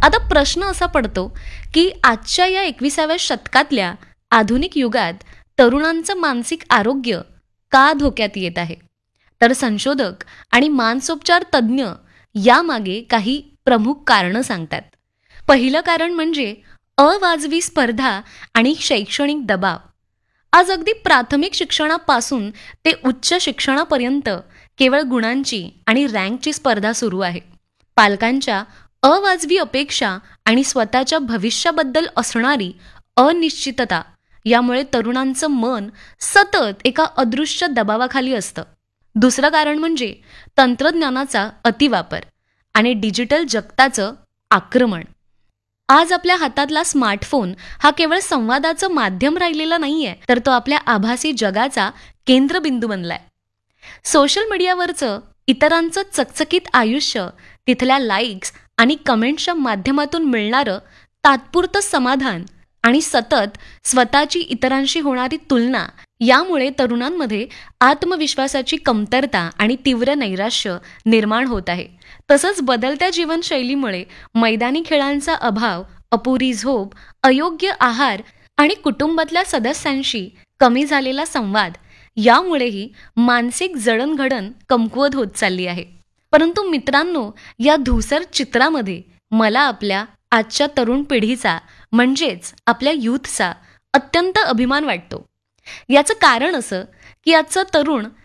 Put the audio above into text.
आता प्रश्न असा पडतो की आजच्या या 21व्या शतकातल्या आधुनिक युगात तरुणांचं मानसिक आरोग्य का धोक्यात येत आहे? तर संशोधक आणि मानसोपचार तज्ज्ञ यामागे काही प्रमुख कारणं सांगतात. पहिलं कारण म्हणजे अवाजवी स्पर्धा आणि शैक्षणिक दबाव. आज अगदी प्राथमिक शिक्षणापासून ते उच्च शिक्षणापर्यंत केवळ गुणांची आणि रँकची स्पर्धा सुरू आहे. पालकांच्या अवाजवी अपेक्षा आणि स्वतःच्या भविष्याबद्दल असणारी अनिश्चितता यामुळे तरुणांचं मन सतत एका अदृश्य दबावाखाली असतं. दुसरं कारण म्हणजे तंत्रज्ञानाचा अतिवापर आणि डिजिटल जगताचं आक्रमण. आज आपल्या हातातला स्मार्टफोन हा केवळ संवादाचं माध्यम राहिलेला नाहीये, तर तो आपल्या आभासी जगाचा केंद्रबिंदू बनलाय. सोशल मीडियावरचं इतरांचं चकचकीत आयुष्य, तिथल्या लाईक्स आणि कमेंट्सच्या माध्यमातून मिळणारं तात्पुरतं समाधान आणि सतत स्वतःची इतरांशी होणारी तुलना यामुळे तरुणांमध्ये आत्मविश्वासाची कमतरता आणि तीव्र नैराश्य निर्माण होत आहे. तसंच बदलत्या जीवनशैलीमुळे मैदानी खेळांचा अभाव, अपुरी झोप, अयोग्य आहार आणि कुटुंबातल्या सदस्यांशी कमी झालेला संवाद यामुळेही मानसिक जडणघडण कमकुवत होत चालली आहे. परंतु मित्रांनो, या धूसर चित्रामध्ये मला आपल्या आजच्या तरुण पिढीचा म्हणजेच आपल्या यूथचा अत्यंत अभिमान वाटतो. याचं कारण असं की आजचं तरुण